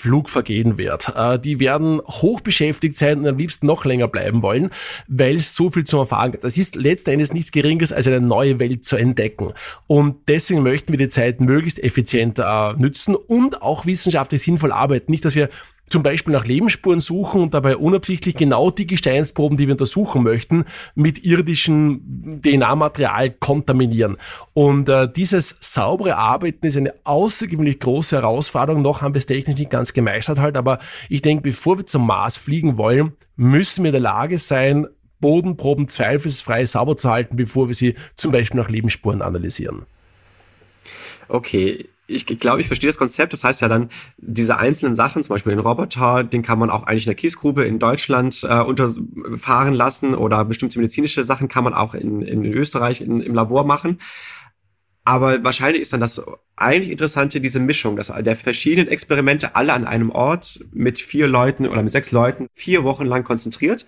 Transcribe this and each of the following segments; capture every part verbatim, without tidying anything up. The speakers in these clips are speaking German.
Flug vergehen wird. Äh, die werden hochbeschäftigt sein und am liebsten noch länger bleiben wollen, weil es so viel zum Erfahren gibt. Das ist letzten Endes nichts Geringeres als eine neue Welt zu entdecken. Und deswegen möchten wir die Zeit möglichst effizient äh, nützen und auch wissenschaftlich sinnvoll arbeiten. Nicht, dass wir zum Beispiel nach Lebensspuren suchen und dabei unabsichtlich genau die Gesteinsproben, die wir untersuchen möchten, mit irdischem D N A-Material kontaminieren. Und äh, dieses saubere Arbeiten ist eine außergewöhnlich große Herausforderung. Noch haben wir es technisch nicht ganz gemeistert halt, aber ich denke, bevor wir zum Mars fliegen wollen, müssen wir in der Lage sein, Bodenproben zweifelsfrei sauber zu halten, bevor wir sie zum Beispiel nach Lebensspuren analysieren. Okay. Ich glaube, ich verstehe das Konzept. Das heißt ja dann, diese einzelnen Sachen, zum Beispiel den Roboter, den kann man auch eigentlich in der Kiesgrube in Deutschland äh, unterfahren lassen oder bestimmte medizinische Sachen kann man auch in, in Österreich in, im Labor machen. Aber wahrscheinlich ist dann das eigentlich Interessante, diese Mischung, dass der verschiedenen Experimente alle an einem Ort mit vier Leuten oder mit sechs Leuten vier Wochen lang konzentriert.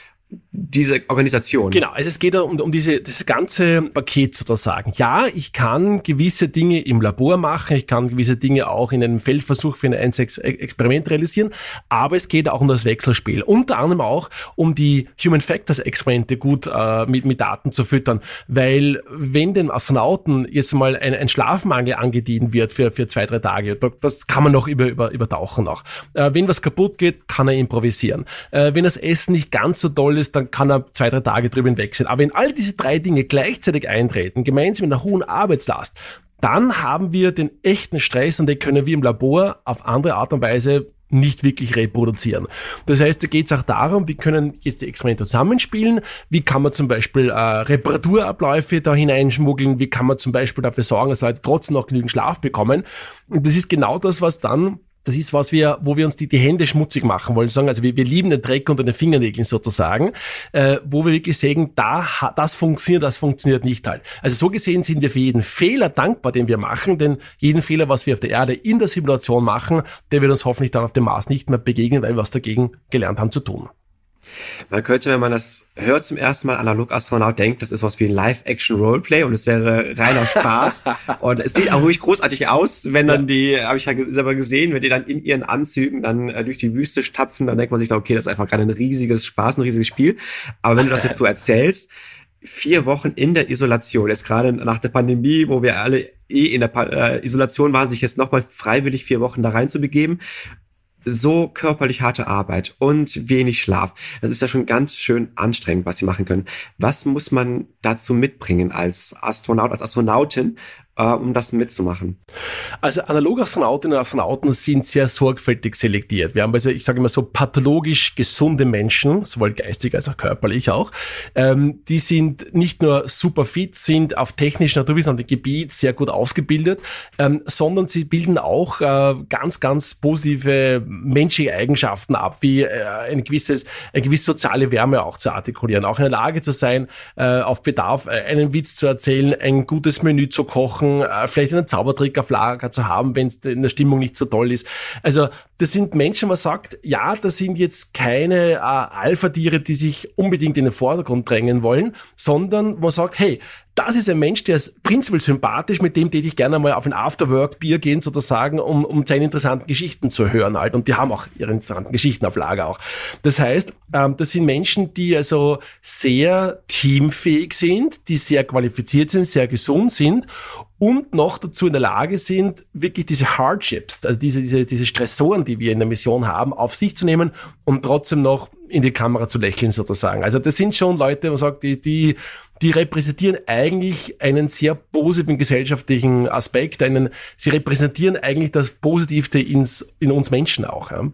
Diese Organisation. Genau, also es geht um, um diese, das ganze Paket sozusagen. Ja, ich kann gewisse Dinge im Labor machen, ich kann gewisse Dinge auch in einem Feldversuch für ein einziges Experiment realisieren, aber es geht auch um das Wechselspiel. Unter anderem auch um die Human Factors Experimente gut äh, mit, mit Daten zu füttern, weil wenn den Astronauten jetzt mal ein, ein Schlafmangel angedient wird für, für zwei, drei Tage, das kann man noch über, über, übertauchen noch. Äh, wenn was kaputt geht, kann er improvisieren. Äh, wenn das Essen nicht ganz so toll ist, dann kann er zwei, drei Tage drüber hinweg sein. Aber wenn all diese drei Dinge gleichzeitig eintreten, gemeinsam mit einer hohen Arbeitslast, dann haben wir den echten Stress und den können wir im Labor auf andere Art und Weise nicht wirklich reproduzieren. Das heißt, da geht es auch darum, wie können jetzt die Experimente zusammenspielen, wie kann man zum Beispiel äh, Reparaturabläufe da hineinschmuggeln, wie kann man zum Beispiel dafür sorgen, dass Leute trotzdem noch genügend Schlaf bekommen. Und das ist genau das, was dann Das ist was wir, wo wir uns die, die Hände schmutzig machen wollen, sagen. Also wir, wir lieben den Dreck unter den Fingernägeln sozusagen, äh, wo wir wirklich sagen, da, das funktioniert, das funktioniert nicht halt. Also so gesehen sind wir für jeden Fehler dankbar, den wir machen, denn jeden Fehler, was wir auf der Erde in der Simulation machen, der wird uns hoffentlich dann auf dem Mars nicht mehr begegnen, weil wir was dagegen gelernt haben zu tun. Man könnte, wenn man das hört zum ersten Mal, Analog-Astronaut, denkt, das ist was wie ein Live-Action-Roleplay und es wäre reiner Spaß. Und es sieht auch ruhig großartig aus, wenn dann die, habe ich ja selber gesehen, wenn die dann in ihren Anzügen dann äh, durch die Wüste stapfen, dann denkt man sich, okay, das ist einfach gerade ein riesiges Spaß, ein riesiges Spiel. Aber wenn du das jetzt so erzählst, vier Wochen in der Isolation, jetzt gerade nach der Pandemie, wo wir alle eh in der pa- äh, Isolation waren, sich jetzt nochmal freiwillig vier Wochen da reinzubegeben, so körperlich harte Arbeit und wenig Schlaf. Das ist ja schon ganz schön anstrengend, was sie machen können. Was muss man dazu mitbringen als Astronaut, als Astronautin, äh, um das mitzumachen? Also Analogastronautinnen und Astronauten sind sehr sorgfältig selektiert. Wir haben also, ich sage immer so, pathologisch gesunde Menschen, sowohl geistig als auch körperlich auch. Ähm, die sind nicht nur super fit, sind auf technischem, naturwissenschaftlichem Gebiet sehr gut ausgebildet, ähm, sondern sie bilden auch äh, ganz, ganz positive menschliche Eigenschaften ab, wie äh, ein gewisses, eine gewisse soziale Wärme auch zu artikulieren, auch in der Lage zu sein, äh, auf Bedarf äh, einen Witz zu erzählen, ein gutes Menü zu kochen, äh, vielleicht einen Zaubertrick auf Lager zu haben, wenn es in der Stimmung nicht so toll ist. Also das sind Menschen, man sagt, ja, das sind jetzt keine äh, Alpha-Tiere, die sich unbedingt in den Vordergrund drängen wollen, sondern man sagt, hey, das ist ein Mensch, der ist prinzipiell sympathisch, mit dem täte ich gerne mal auf ein Afterwork-Bier gehen, sozusagen, um, um seine interessanten Geschichten zu hören halt. Und die haben auch ihre interessanten Geschichten auf Lager auch. Das heißt, ähm, das sind Menschen, die also sehr teamfähig sind, die sehr qualifiziert sind, sehr gesund sind und noch dazu in der Lage sind, wirklich diese Hardships, also diese, diese, diese Stressoren, die wir in der Mission haben, auf sich zu nehmen und trotzdem noch in die Kamera zu lächeln sozusagen. Also das sind schon Leute, man sagt, die, die, die repräsentieren eigentlich einen sehr positiven gesellschaftlichen Aspekt, einen, sie repräsentieren eigentlich das Positivste ins, in uns Menschen auch. Ja.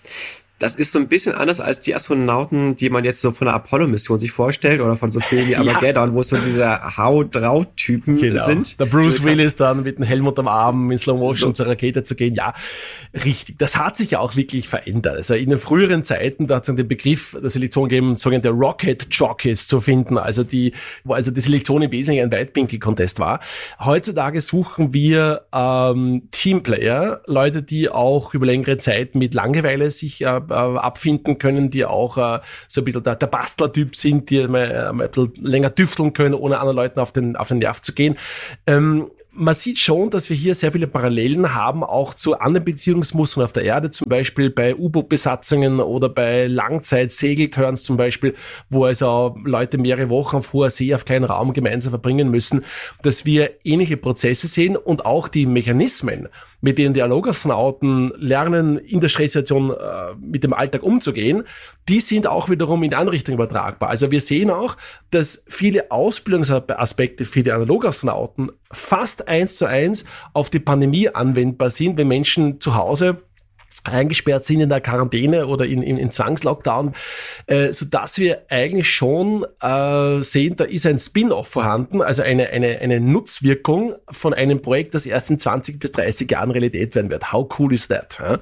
Das ist so ein bisschen anders als die Astronauten, die man jetzt so von der Apollo-Mission sich vorstellt oder von so Filmen wie Armageddon, ja, wo es so diese Hau-Drauf-Typen genau. sind. Der Bruce Willis dann mit dem Helm unterm Arm in Slow Motion so zur Rakete zu gehen. Ja, richtig. Das hat sich ja auch wirklich verändert. Also in den früheren Zeiten, da hat es den Begriff der Selektion gegeben, sogenannte Rocket Jockeys zu finden, also die, wo also die Selektion im Wesentlichen ein Weitwinkel-Contest war. Heutzutage suchen wir ähm, Teamplayer, Leute, die auch über längere Zeit mit Langeweile sich äh, abfinden können, die auch äh, so ein bisschen der, der Bastler-Typ sind, die mal, äh, mal ein bisschen länger tüfteln können, ohne anderen Leuten auf den, auf den Nerv zu gehen. Ähm, man sieht schon, dass wir hier sehr viele Parallelen haben, auch zu anderen Beziehungsmustern auf der Erde, zum Beispiel bei U-Boot-Besatzungen oder bei Langzeit-Segelturns zum Beispiel, wo also Leute mehrere Wochen auf hoher See, auf kleinen Raum gemeinsam verbringen müssen, dass wir ähnliche Prozesse sehen und auch die Mechanismen, mit denen die Analogastronauten lernen, in der Stresssituation äh, mit dem Alltag umzugehen, die sind auch wiederum in die andere Richtung übertragbar. Also wir sehen auch, dass viele Ausbildungsaspekte für die Analogastronauten fast eins zu eins auf die Pandemie anwendbar sind, wenn Menschen zu Hause eingesperrt sind in der Quarantäne oder in, in, in Zwangslockdown, äh, so dass wir eigentlich schon äh, sehen, da ist ein Spin-off vorhanden, also eine, eine, eine Nutzwirkung von einem Projekt, das erst in zwanzig bis dreißig Jahren Realität werden wird. How cool is that? Ja?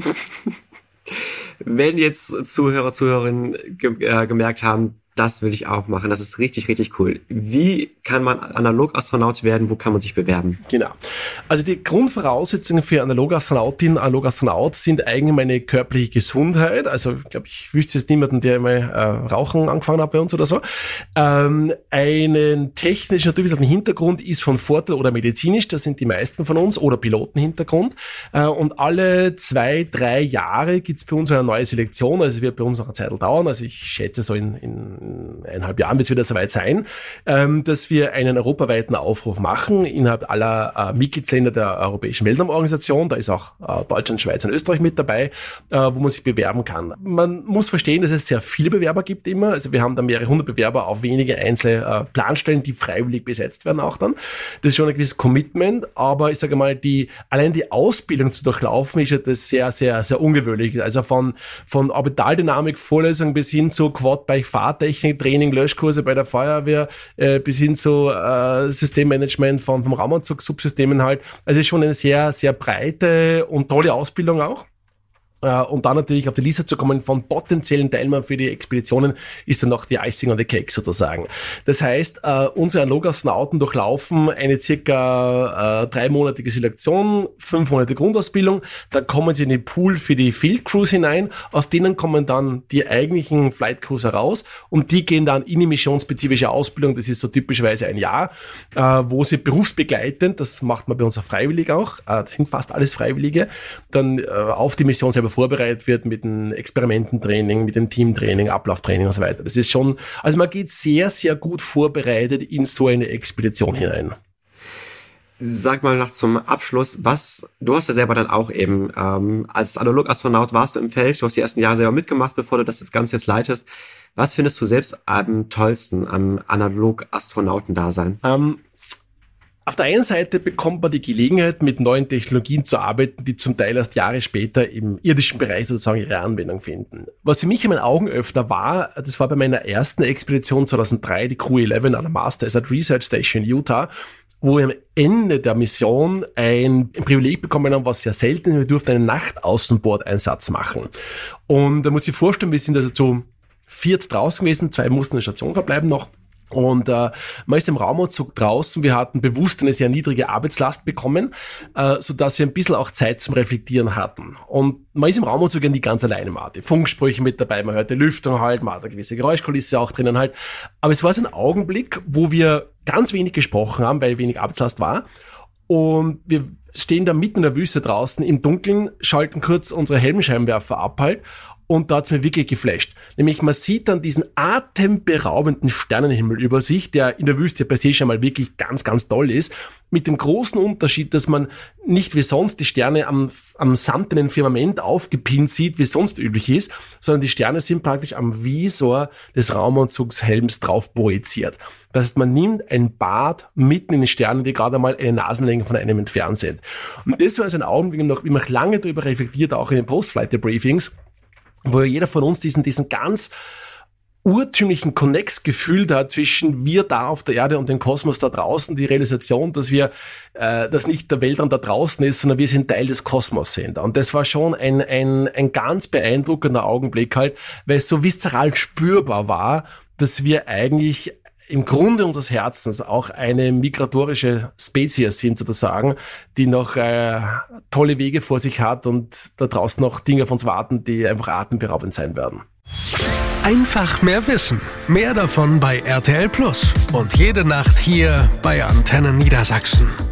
Wenn jetzt Zuhörer, Zuhörerinnen ge- äh, gemerkt haben, das will ich auch machen, das ist richtig, richtig cool. Wie kann man Analogastronaut werden? Wo kann man sich bewerben? Genau. Also die Grundvoraussetzungen für Analogastronautinnen, Analogastronaut sind eigentlich meine körperliche Gesundheit. Also ich glaube, ich wüsste jetzt niemanden, der mal äh, Rauchen angefangen hat bei uns oder so. Ähm, einen technischen, naturwissenschaftlichen Hintergrund ist von Vorteil oder medizinisch, das sind die meisten von uns, oder Pilotenhintergrund. Äh, und alle zwei, drei Jahre gibt's bei uns eine neue Selektion. Also wird bei uns noch eine Zeit dauern. Also ich schätze so in, in eineinhalb Jahren wird es wieder soweit sein, ähm, dass wir einen europaweiten Aufruf machen innerhalb aller äh, Mitgliedsländer der Europäischen Weltraumorganisation. Da ist auch äh, Deutschland, Schweiz und Österreich mit dabei, äh, wo man sich bewerben kann. Man muss verstehen, dass es sehr viele Bewerber gibt immer. Also wir haben da mehrere hundert Bewerber auf wenige einzelne äh, Planstellen, die freiwillig besetzt werden auch dann. Das ist schon ein gewisses Commitment, aber ich sage mal, die allein die Ausbildung zu durchlaufen ist ja das sehr, sehr, sehr ungewöhnlich. Also von, von Orbitaldynamik, Vorlesung bis hin zu Quadbike, Fahrtechnik, Training, Löschkurse bei der Feuerwehr, äh, bis hin zu äh, Systemmanagement von, vom Raumanzug, Subsystemen halt. Also es ist schon eine sehr, sehr breite und tolle Ausbildung auch. Und dann natürlich auf die Liste zu kommen von potenziellen Teilnehmern für die Expeditionen ist dann noch die Icing on the Cake sozusagen. Das heißt, äh, unsere Analogastronauten durchlaufen eine circa äh, dreimonatige Selektion, fünf Monate Grundausbildung, dann kommen sie in den Pool für die Field Crews hinein, aus denen kommen dann die eigentlichen Flight Crews heraus und die gehen dann in die missionsspezifische Ausbildung, das ist so typischerweise ein Jahr, äh, wo sie berufsbegleitend, das macht man bei uns auch freiwillig auch, äh, das sind fast alles Freiwillige, dann äh, auf die Mission selber vorbereitet wird mit dem Experimententraining, mit dem Teamtraining, Ablauftraining und so weiter. Das ist schon, also man geht sehr, sehr gut vorbereitet in so eine Expedition hinein. Sag mal noch zum Abschluss, was, du hast ja selber dann auch eben, ähm, als Analogastronaut warst du im Feld, du hast die ersten Jahre selber mitgemacht, bevor du das, das Ganze jetzt leitest. Was findest du selbst am tollsten am Analogastronauten-Dasein? Ähm, Auf der einen Seite bekommt man die Gelegenheit, mit neuen Technologien zu arbeiten, die zum Teil erst Jahre später im irdischen Bereich sozusagen ihre Anwendung finden. Was für mich in meinen Augenöffner war, das war bei meiner ersten Expedition zweitausenddrei, die Crew elf an der Master Desert Research Station in Utah, wo wir am Ende der Mission ein, ein Privileg bekommen haben, was sehr selten ist. Wir durften einen Nachtaußenbordeinsatz machen. Und da muss ich vorstellen, wir sind also zu viert draußen gewesen, zwei mussten in der Station verbleiben noch. Und äh, man ist im Raumanzug draußen, wir hatten bewusst eine sehr niedrige Arbeitslast bekommen, äh, so dass wir ein bisschen auch Zeit zum Reflektieren hatten. Und man ist im Raumanzug ja nicht ganz alleine, man hat die Funksprüche mit dabei, man hört die Lüftung halt, man hat eine gewisse Geräuschkulisse auch drinnen halt. Aber es war so ein Augenblick, wo wir ganz wenig gesprochen haben, weil wenig Arbeitslast war. Und wir stehen da mitten in der Wüste draußen im Dunkeln, schalten kurz unsere Helmscheinwerfer ab halt. Und da hat's mir wirklich geflasht. Nämlich man sieht dann diesen atemberaubenden Sternenhimmel über sich, der in der Wüste per se schon mal wirklich ganz, ganz toll ist. Mit dem großen Unterschied, dass man nicht wie sonst die Sterne am, am samtenen Firmament aufgepinnt sieht, wie sonst üblich ist, sondern die Sterne sind praktisch am Visor des Raumanzugshelms drauf projiziert. Das heißt, man nimmt ein Bad mitten in den Sternen, die gerade mal eine Nasenlänge von einem entfernt sind. Und das war also ein Augenblick, noch, wie man lange darüber reflektiert, auch in den Post-Flight-Briefings, wo jeder von uns diesen, diesen ganz urtümlichen Connex gefühlt hat zwischen wir da auf der Erde und dem Kosmos da draußen, die Realisation, dass wir, äh, dass nicht der Weltraum da draußen ist, sondern wir sind Teil des Kosmos sind. Und das war schon ein, ein, ein ganz beeindruckender Augenblick halt, weil es so viszeral spürbar war, dass wir eigentlich im Grunde unseres Herzens auch eine migratorische Spezies sind sozusagen, die noch äh, tolle Wege vor sich hat und da draußen noch Dinge auf uns warten, die einfach atemberaubend sein werden. Einfach mehr Wissen. Mehr davon bei R T L Plus. Und jede Nacht hier bei Antenne Niedersachsen.